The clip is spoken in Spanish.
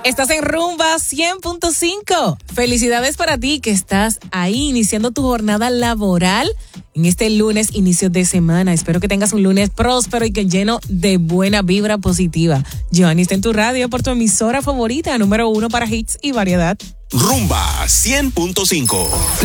Estás en Rumba 100.5. Felicidades para ti que estás ahí iniciando tu jornada laboral en este lunes, inicio de semana. Espero que tengas un lunes próspero y que lleno de buena vibra positiva. Giovanni está en tu radio por tu emisora favorita, número 1 para hits y variedad. Rumba 100.5.